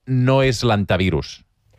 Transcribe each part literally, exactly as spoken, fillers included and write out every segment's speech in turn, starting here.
no és l'antivirus.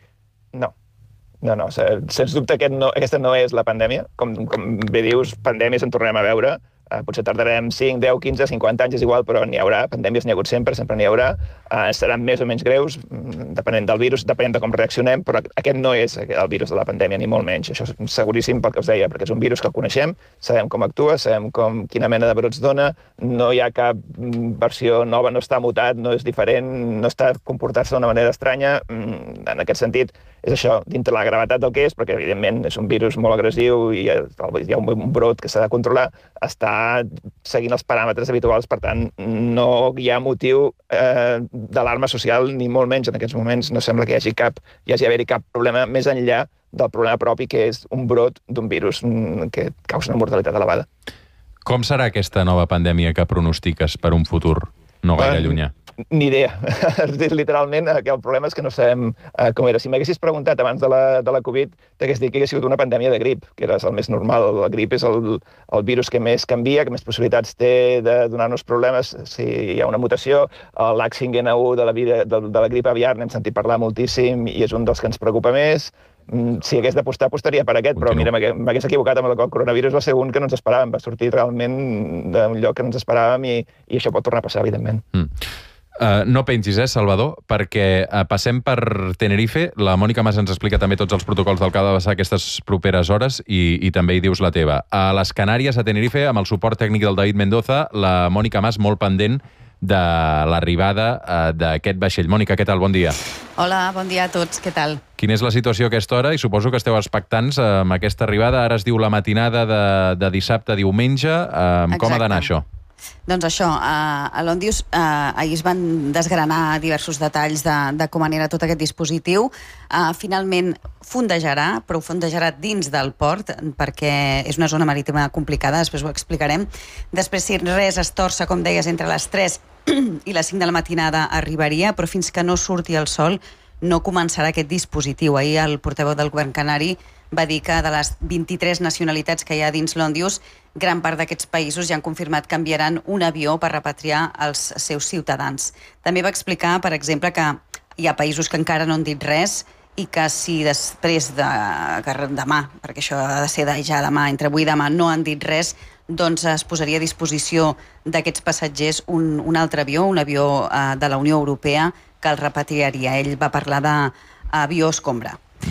No. No, no, sens dubte aquest no, aquesta no és la pandèmia. Com, com bé dius, pandèmies en tornarem a veure. Uh, potser tardarem cinc, deu, quinze, cinquanta anys, és igual, però n'hi haurà. Pandèmies n'hi ha hagut sempre, sempre n'hi haurà. Uh, seran més o menys greus, depenent del virus, depenent de com reaccionem, però aquest no és el virus de la pandèmia, ni molt menys. Això és seguríssim pel que us deia, perquè és un virus que el coneixem, sabem com actua, sabem com, quina mena de brots dona, no hi ha cap versió nova, no està mutat, no és diferent, no està comportant-se d'una manera estranya. En aquest sentit, és això, dintre la gravetat del que és, perquè evidentment és un virus molt agressiu i hi ha un brot que s'ha de controlar, està seguint els paràmetres habituals, per tant, no hi ha motiu eh, d'alarma social, ni molt menys en aquests moments. No sembla que hi hagi cap, hi hagi haver-hi cap problema més enllà del problema propi, que és un brot d'un virus que causa una mortalitat elevada. Com serà aquesta nova pandèmia que pronostiques per un futur no gaire llunyà? Ni idea. Literalment, el problema és que no sabem uh, com era. Si m'haguessis preguntat abans de la, de la Covid, t'hagués dit que hagués sigut una pandèmia de grip, que era el més normal. La grip és el, el virus que més canvia, que més possibilitats té de donar-nos problemes si hi ha una mutació. L'H cinc N un de la, vida, de, de la grip aviar n'hem sentit parlar moltíssim i és un dels que ens preocupa més. Si hagués d'apostar, apostaria per aquest, però mira, m'hagués equivocat amb el coronavirus, va ser un que no ens esperàvem, va sortir realment d'un lloc que no ens esperàvem i, i això pot tornar a passar, evidentment. Mm. Uh, no pengis, eh, Salvador, perquè uh, passem per Tenerife. La Mònica Mas ens explica també tots els protocols del que ha de passar aquestes properes hores i, i també hi dius la teva. A les Canàries, a Tenerife, amb el suport tècnic del David Mendoza, la Mònica Mas molt pendent de l'arribada uh, d'aquest vaixell. Mònica, què tal? Bon dia. Hola, bon dia a tots. Què tal? Quina és la situació a aquesta hora? I suposo que esteu expectants uh, amb aquesta arribada. Ara es diu la matinada de, de dissabte a diumenge. Uh, com ha d'anar això? Doncs això, a l'Ondius ahir es van desgranar diversos detalls de, de com anirà tot aquest dispositiu. Uh, finalment fondejarà, però fondejarà dins del port, perquè és una zona marítima complicada, després ho explicarem. Després, si res es torça, com deies, entre les tres i les cinc de la matinada arribaria, però fins que no surti el sol no començarà aquest dispositiu. Ahir el portaveu del govern canari va dir que de les vint-i-tres nacionalitats que hi ha dins l'Ondius, gran part d'aquests països ja han confirmat que enviaran un avió per repatriar els seus ciutadans. També va explicar, per exemple, que hi ha països que encara no han dit res i que si després de demà, perquè això ha de ser de ja demà, entre avui i demà, no han dit res, doncs es posaria a disposició d'aquests passatgers un, un altre avió, un avió eh, de la Unió Europea, que el repatriaria. Ell va parlar d'avió escombra.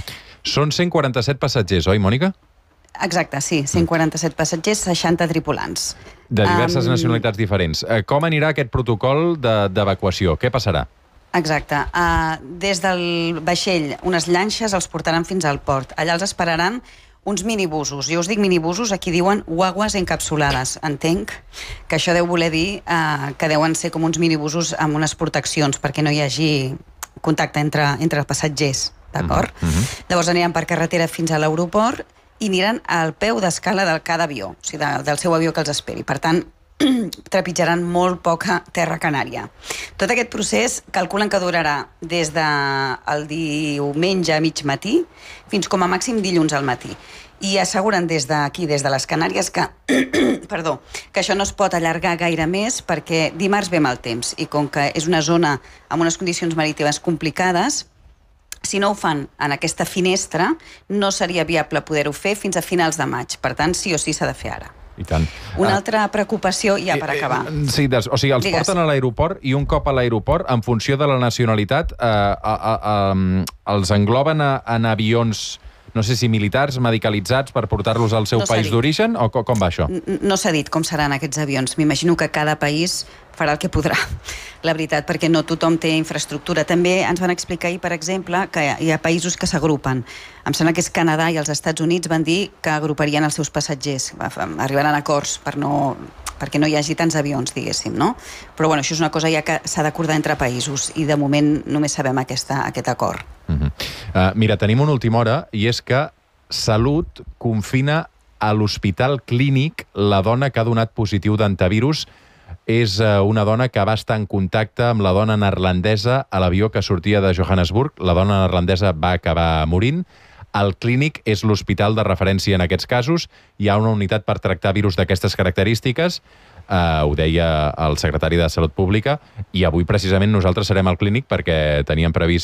Són cent quaranta-set passatgers, oi, Mònica? Exacte, sí, cent quaranta-set passatgers, seixanta tripulants. De diverses um... nacionalitats diferents. Com anirà aquest protocol d'evacuació? Què passarà? Exacte. Uh, des del vaixell, unes llanxes els portaran fins al port. Allà els esperaran uns minibusos. Jo us dic minibusos, aquí diuen guaguas encapsulades. Entenc que això deu voler dir uh, que deuen ser com uns minibusos amb unes proteccions perquè no hi hagi contacte entre, entre els passatgers. D'acord? Mm-hmm. Llavors aniran per carretera fins a l'aeroport i aniran al peu d'escala de cada avió, o sigui, de, del seu avió que els esperi. Per tant, trepitjaran molt poca terra canària. Tot aquest procés calculen que durarà des del diumenge a mig matí fins com a màxim dilluns al matí. I asseguren des d'aquí, des de les Canàries, que, perdó, que això no es pot allargar gaire més perquè dimarts ve mal temps i com que és una zona amb unes condicions marítimes complicades, si no ho fan en aquesta finestra, no seria viable poder-ho fer fins a finals de maig. Per tant, sí o sí s'ha de fer ara. I tant. Una altra preocupació, ja per acabar. Sí, des, o sigui, els Digues. porten a l'aeroport i un cop a l'aeroport, en funció de la nacionalitat, eh, a, a, a, els engloben a, en avions, no sé si militars, medicalitzats, per portar-los al seu no país d'origen, o com, com va això? No s'ha dit com seran aquests avions. M'imagino que cada país farà el que podrà, la veritat, perquè no tothom té infraestructura. També ens van explicar ahir, per exemple, que hi ha països que s'agrupen. Em sembla que és Canadà i els Estats Units van dir que agruparien els seus passatgers. Arribaran a acords per no, perquè no hi hagi tants avions, diguéssim, no? Però bueno, això és una cosa ja que s'ha d'acordar entre països i de moment només sabem aquesta, aquest acord. Uh-huh. uh, mira, tenim una última hora i és que Salut confina a l'Hospital Clínic la dona que ha donat positiu d'antivirus. És una dona que va estar en contacte amb la dona neerlandesa a l'avió que sortia de Johannesburg. La dona neerlandesa va acabar morint. El Clínic és l'hospital de referència en aquests casos. Hi ha una unitat per tractar virus d'aquestes característiques. Uh, ho deia el secretari de Salut Pública. I avui, precisament, nosaltres serem al Clínic perquè teníem previst